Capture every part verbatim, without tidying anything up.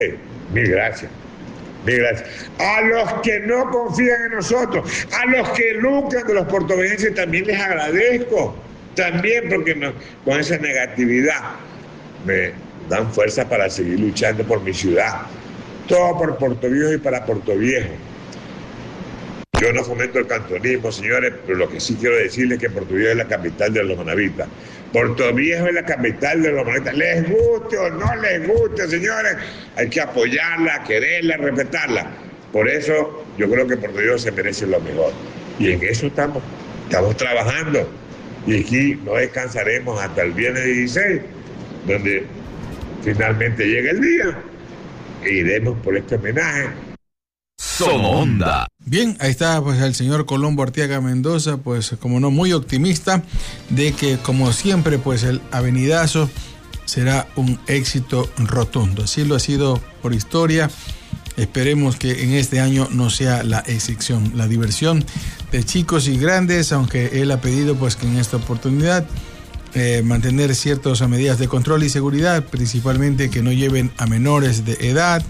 Mil gracias. Mil gracias. A los que no confían en nosotros, a los que lucran de los portovenses, también les agradezco. También porque no, con esa negatividad me dan fuerza para seguir luchando por mi ciudad. Todo por Puerto Viejo y para Puerto Viejo. Yo no fomento el cantonismo, señores, pero lo que sí quiero decirles es que Puerto Viejo es la capital de los manavitas. Puerto Viejo es la capital de los manavitas. Les guste o no les guste, señores, hay que apoyarla, quererla, respetarla. Por eso yo creo que Puerto Viejo se merece lo mejor. Y en eso estamos, estamos trabajando. Y aquí no descansaremos hasta el viernes dieciséis, donde finalmente llega el día e iremos por este homenaje. Somos Onda. Bien, ahí está pues el señor Colombo Arteaga Mendoza, pues como no, muy optimista de que como siempre pues el avenidazo será un éxito rotundo. Así lo ha sido por historia. Esperemos que en este año no sea la excepción. La diversión de chicos y grandes, aunque él ha pedido pues que en esta oportunidad eh, mantener ciertas medidas de control y seguridad, principalmente que no lleven a menores de edad.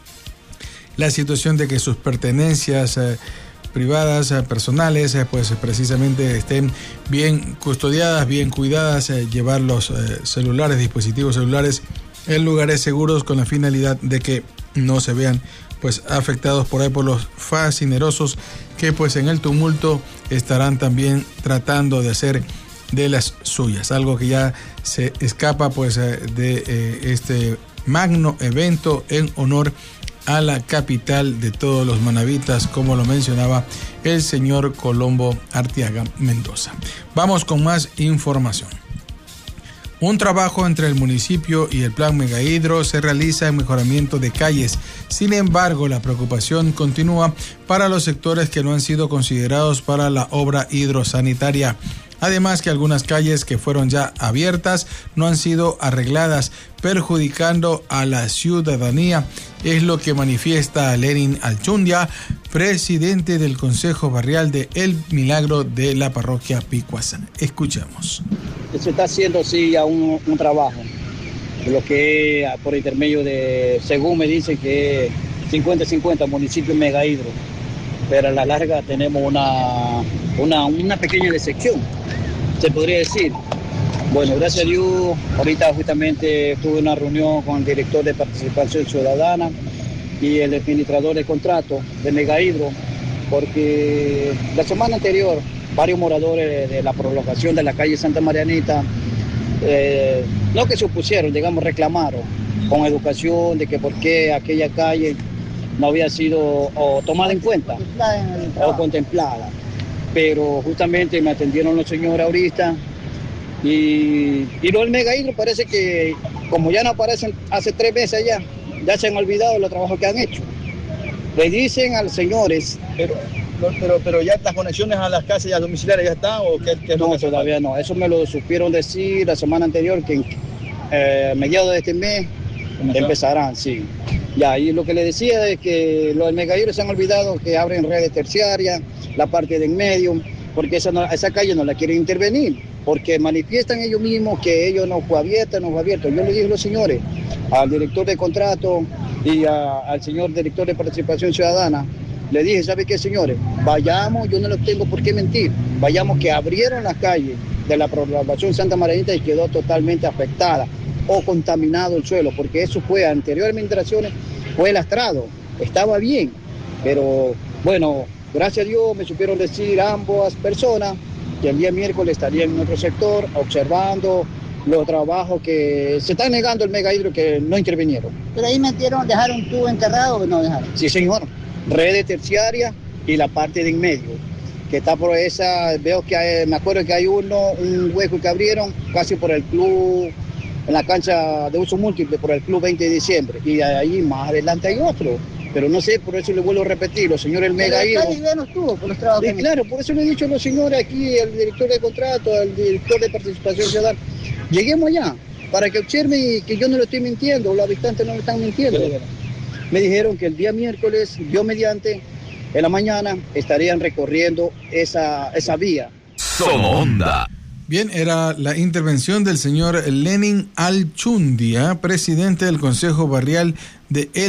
La situación de que sus pertenencias eh, privadas, eh, personales, eh, pues precisamente estén bien custodiadas, bien cuidadas, eh, llevar los eh, celulares, dispositivos celulares en lugares seguros con la finalidad de que no se vean pues afectados por ahí por los fascinerosos que pues en el tumulto estarán también tratando de hacer de las suyas, algo que ya se escapa pues eh, de eh, este magno evento en honor a la capital de todos los manavitas, como lo mencionaba el señor Colombo Arteaga Mendoza. Vamos con más información. Un trabajo entre el municipio y el Plan Megahidro se realiza en mejoramiento de calles. Sin embargo, la preocupación continúa para los sectores que no han sido considerados para la obra hidrosanitaria. Además que algunas calles que fueron ya abiertas no han sido arregladas, perjudicando a la ciudadanía. Es lo que manifiesta Lenin Alchundia, presidente del Consejo Barrial de El Milagro de la parroquia Picuasa. Escuchemos. Se está haciendo sí ya un, un trabajo, lo que por intermedio de, según me dicen que cincuenta cincuenta municipios Megahidro, pero a la larga tenemos una, una, una pequeña decepción, se podría decir. Bueno, gracias a Dios, ahorita justamente tuve una reunión con el director de Participación Ciudadana y el administrador de contrato de Megahidro, porque la semana anterior varios moradores de la prolongación de la calle Santa Marianita, eh, no que se opusieron, digamos, reclamaron con educación de que por qué aquella calle no había sido o tomada en cuenta o contemplada. Pero justamente me atendieron los señores ahorita y, y los del Megahidro parece que como ya no aparecen hace tres meses ya, ya se han olvidado de los trabajos que han hecho. Le dicen a los señores... Pero, pero, pero ya las conexiones a las casas ya domiciliarias ya están o qué, qué es lo No, que todavía no. Eso me lo supieron decir la semana anterior que eh, mediados de este mes empezarán, sí. Ya, y lo que le decía es que los del Megahidro se han olvidado que abren redes terciarias, la parte de en medio, porque esa, no, esa calle no la quieren intervenir, porque manifiestan ellos mismos que ellos no fue abierta, no fue abierto. Yo le dije a los señores, al director de contrato y a, al señor director de Participación Ciudadana, le dije, ¿sabe qué, señores? Vayamos, yo no les tengo por qué mentir, vayamos que abrieron las calles de la prolongación Santa Marianita y quedó totalmente afectada o contaminado el suelo, porque eso fue, anterior administraciones, fue lastrado, estaba bien, pero bueno, gracias a Dios me supieron decir ambas personas que el día miércoles estarían en otro sector observando los trabajos que se está negando el Megahidro que no intervinieron. Pero ahí metieron, dejaron un tubo enterrado o no dejaron. Sí, señor, redes terciarias y la parte de en medio, que está por esa, veo que hay, me acuerdo que hay uno, un hueco que abrieron casi por el club, en la cancha de uso múltiple, por el club veinte de diciembre, y ahí más adelante hay otro, pero no sé, por eso le vuelvo a repetir, los señores del Megahidro. No estuvo por los trabajos. Sí, claro, por eso le he dicho a los señores aquí, el director de contrato, el director de Participación Ciudadana, lleguemos allá, para que observen que yo no lo estoy mintiendo, los habitantes no lo están mintiendo. Me dijeron que el día miércoles, Dios mediante, en la mañana, estarían recorriendo esa, esa vía. Somos Onda. Bien, era la intervención del señor Lenin Alchundia, presidente del Consejo Barrial de El